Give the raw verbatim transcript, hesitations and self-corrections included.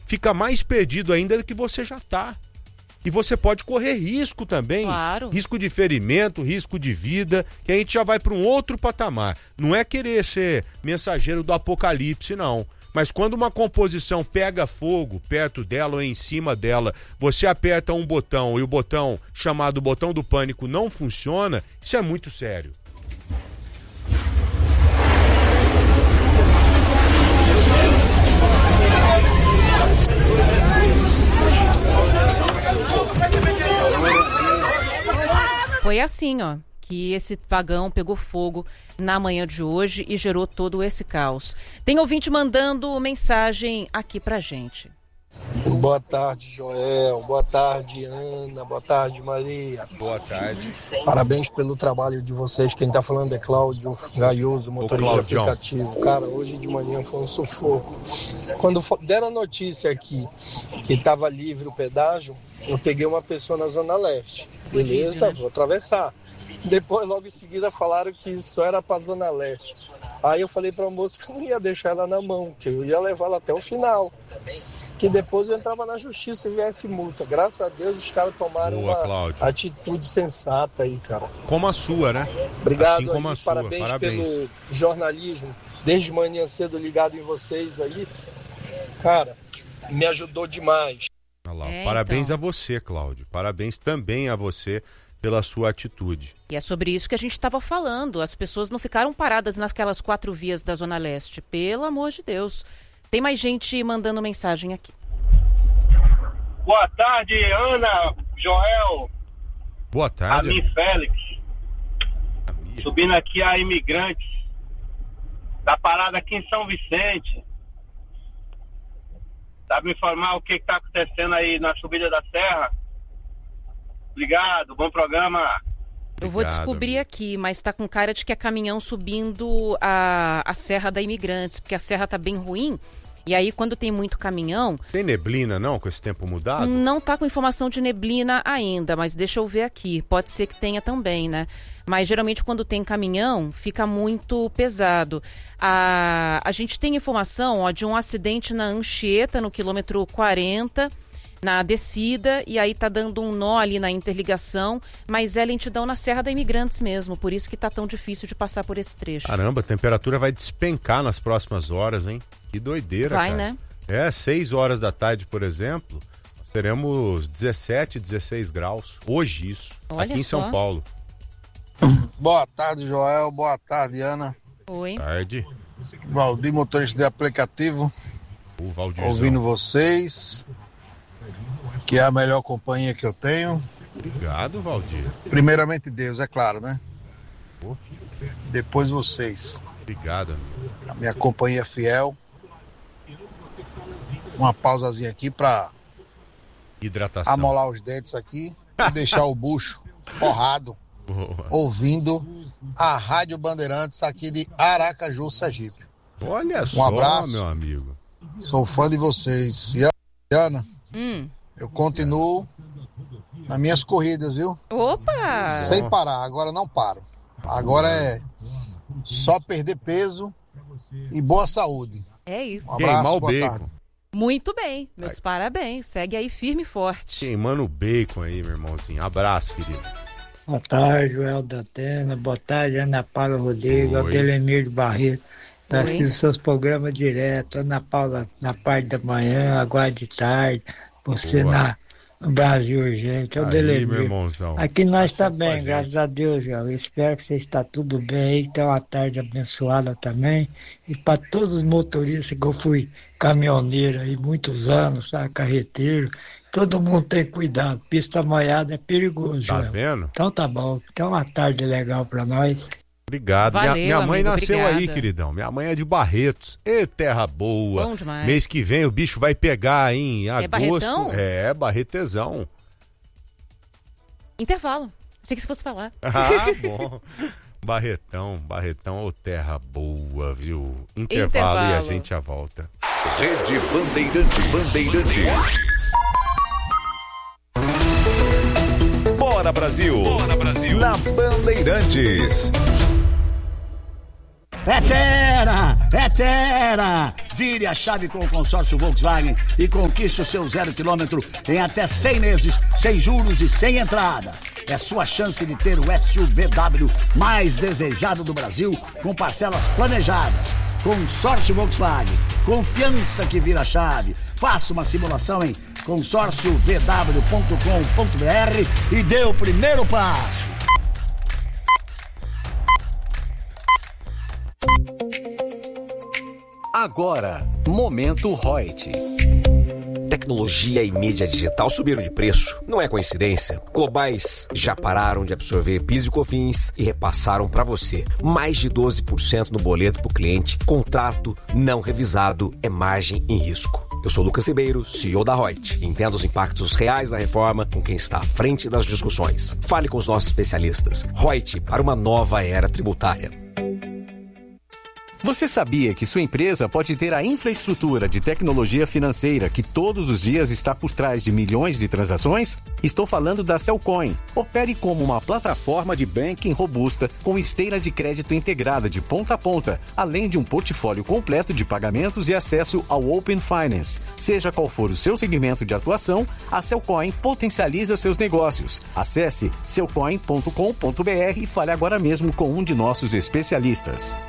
fica mais perdido ainda do que você já está. E você pode correr risco também, claro. Risco de ferimento, risco de vida, que a gente já vai para um outro patamar. Não é querer ser mensageiro do apocalipse, não. Mas quando uma composição pega fogo perto dela ou em cima dela, você aperta um botão e o botão chamado botão do pânico não funciona, isso é muito sério. Foi assim, ó, que esse vagão pegou fogo na manhã de hoje e gerou todo esse caos. Tem ouvinte mandando mensagem aqui pra gente. Boa tarde, Joel. Boa tarde, Ana. Boa tarde, Maria. Boa tarde. Parabéns pelo trabalho de vocês. Quem tá falando é Cláudio Gaioso, motorista de aplicativo. Cara, hoje de manhã foi um sufoco. Quando deram a notícia aqui que tava livre o pedágio, eu peguei uma pessoa na Zona Leste. Beleza, vou atravessar. Depois, logo em seguida, falaram que isso era pra Zona Leste. Aí eu falei pra moça que eu não ia deixar ela na mão, que eu ia levar ela até o final. Que depois eu entrava na justiça e viesse multa. Graças a Deus os caras tomaram Boa, uma Cláudio. atitude sensata aí, cara. Como a sua, né? Obrigado, assim como aí, a sua. Parabéns, Parabéns pelo jornalismo. Desde manhã cedo ligado em vocês aí. Cara, me ajudou demais. Olha lá, é, parabéns então. a você, Cláudio. Parabéns também a você pela sua atitude. E é sobre isso que a gente estava falando. As pessoas não ficaram paradas naquelas quatro vias da Zona Leste. Pelo amor de Deus. Tem mais gente mandando mensagem aqui. Boa tarde, Ana, Joel. Boa tarde. Ami Félix. Ami. Subindo aqui a Imigrantes. Tá parado aqui em São Vicente. Sabe me informar o que está acontecendo aí na subida da serra? Obrigado, bom programa. Eu vou descobrir amigo. aqui, mas tá com cara de que é caminhão subindo a, a Serra da Imigrantes, porque a serra tá bem ruim. E aí, quando tem muito caminhão... Tem neblina, não, com esse tempo mudado? Não tá com informação de neblina ainda, mas deixa eu ver aqui. Pode ser que tenha também, né? Mas, geralmente, quando tem caminhão, fica muito pesado. A, a gente tem informação ó, de um acidente na Anchieta, no quilômetro quarenta, na descida, e aí tá dando um nó ali na interligação, mas é lentidão na Serra da Imigrantes mesmo, por isso que tá tão difícil de passar por esse trecho. Caramba, a temperatura vai despencar nas próximas horas, hein? Que doideira, vai, cara. Né? É, seis horas da tarde, por exemplo, nós teremos dezessete, dezesseis graus. Hoje isso, Olha aqui em só. São Paulo. Boa tarde, Joel. Boa tarde, Ana. Oi. Tarde. Valdir, motorista de aplicativo. O Valdirzão. Ouvindo vocês, que é a melhor companhia que eu tenho. Obrigado, Valdir. Primeiramente Deus, é claro, né? Oh. Depois vocês. Obrigado. A minha companhia fiel. Uma pausazinha aqui pra hidratação. Amolar os dentes aqui e deixar o bucho forrado. Boa. Ouvindo a Rádio Bandeirantes aqui de Aracaju, Sergipe. Olha um só, abraço, meu amigo. Sou fã de vocês. E Ana, hum. eu continuo nas minhas corridas, viu? Opa! Sem parar, agora não paro. Agora é só perder peso e boa saúde. É isso. Um abraço, Queimar o boa bacon. tarde. Muito bem, meus Ai. parabéns. Segue aí firme e forte. Queimando o bacon aí, meu irmãozinho. Abraço, querido. Boa tarde, Joel da Atena. Boa tarde, Ana Paula Rodrigues, Adelemir de Barreto. Eu assisto seus programas direto. Ana Paula na parte da manhã, agora de tarde. Você na, no Brasil Urgente. É o Adelemir. Aqui nós está bem, graças a Deus, Joel. Eu espero que você está tudo bem aí. Tenha uma tarde abençoada também. E para todos os motoristas que eu fui caminhoneiro aí muitos anos, sabe, carreteiro. Todo mundo tem cuidado, pista molhada é perigoso. Tá Joel. vendo? Então tá bom, então uma tarde legal pra nós. Obrigado. Valeu, minha, minha mãe amigo, nasceu obrigada. aí, queridão. Minha mãe é de Barretos. Ê, terra boa. Bom demais. Mês que vem o bicho vai pegar em agosto. É Barretão? É, Barretezão. Intervalo. Achei que você fosse falar. Ah, bom. Barretão, Barretão ou terra boa, viu? Intervalo, Intervalo e a gente já volta. Rede Bandeirantes. Bandeirantes. Bora Brasil. Bora Brasil. Na Bandeirantes. É fera, é fera, Vire a chave com o consórcio Volkswagen e conquiste o seu zero quilômetro em até cem meses, sem juros e sem entrada. É sua chance de ter o S U V W mais desejado do Brasil, com parcelas planejadas. Consórcio Volkswagen, confiança que vira chave. Faça uma simulação em consórcio v w ponto com ponto b r e dê o primeiro passo. Agora, Momento Reut. Tecnologia e mídia digital subiram de preço. Não é coincidência. Globais já pararam de absorver P I S e COFINS e repassaram para você mais de doze por cento no boleto para o cliente. Contrato não revisado é margem em risco. Eu sou Lucas Ribeiro, C E O da Reut. Entenda os impactos reais da reforma com quem está à frente das discussões. Fale com os nossos especialistas. Reut, para uma nova era tributária. Você sabia que sua empresa pode ter a infraestrutura de tecnologia financeira que todos os dias está por trás de milhões de transações? Estou falando da Cellcoin. Opere como uma plataforma de banking robusta com esteira de crédito integrada de ponta a ponta, além de um portfólio completo de pagamentos e acesso ao Open Finance. Seja qual for o seu segmento de atuação, a Cellcoin potencializa seus negócios. Acesse cellcoin ponto com ponto b r e fale agora mesmo com um de nossos especialistas.